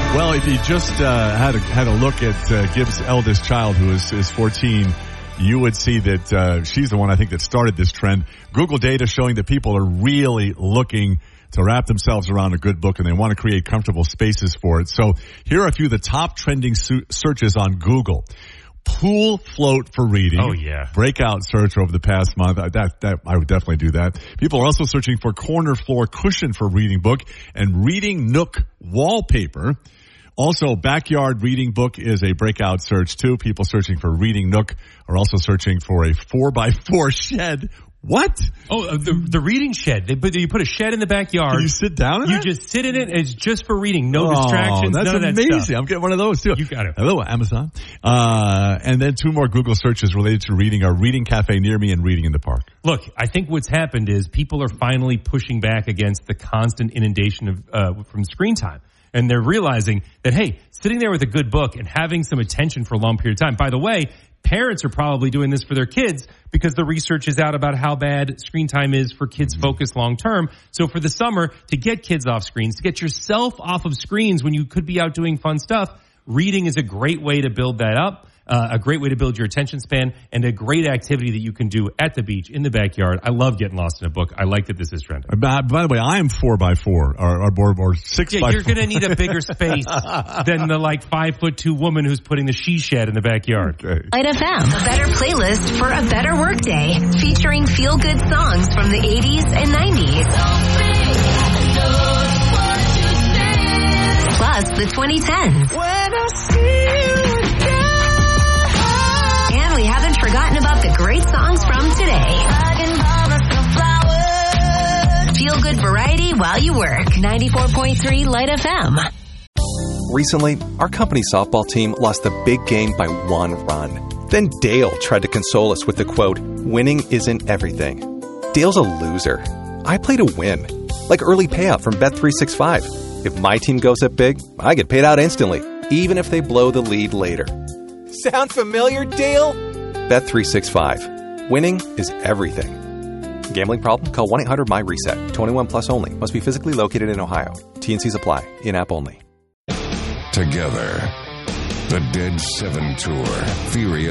Well, if you just had a look at Gibbs' eldest child, who is 14, you would see that she's the one, I think, that started this trend. Google data showing that people are really looking to wrap themselves around a good book, and they want to create comfortable spaces for it. So here are a few of the top trending searches on Google. Pool float for reading. Oh, yeah. Breakout search over the past month. That I would definitely do that. People are also searching for corner floor cushion for reading book and reading nook wallpaper. Also, backyard reading book is a breakout search too. People searching for reading nook are also searching for a 4x4 shed. What? Oh, the reading shed. You put a shed in the backyard. Can you sit down in it? You just sit in it. It's just for reading. No distractions. That's none of that amazing. stuff. I'm getting one of those too. You got it. Hello, Amazon. And then two more Google searches related to reading are Reading Cafe Near Me and Reading in the Park. Look, I think what's happened is people are finally pushing back against the constant inundation of from screen time. And they're realizing that, hey, sitting there with a good book and having some attention for a long period of time. By the way, parents are probably doing this for their kids because the research is out about how bad screen time is for kids' focus long term. So for the summer, to get kids off screens, to get yourself off of screens when you could be out doing fun stuff, reading is a great way to build that up. A great way to build your attention span, and a great activity that you can do at the beach, in the backyard. I love getting lost in a book. I like that this is trending. By the way, I am 4x4 or 6x4. Yeah, you're going to need a bigger space than the 5'2" woman who's putting the she shed in the backyard. Okay. Light FM, a better playlist for a better workday, featuring feel-good songs from the 80s and 90s. Plus the 2010s. When I see you again. And we haven't forgotten about the great songs from today. Feel good variety while you work. 94.3 Light FM. Recently, our company softball team lost the big game by 1 run. Then Dale tried to console us with the quote, "Winning isn't everything." Dale's a loser. I play to win. Like early payout from Bet365. If my team goes up big, I get paid out instantly, even if they blow the lead later. Sound familiar, Dale? Bet365. Winning is everything. Gambling problem? Call 1-800-MY-RESET. 21 plus only. Must be physically located in Ohio. T&Cs apply. In-app only. Together. The Dead 7 Tour. Fury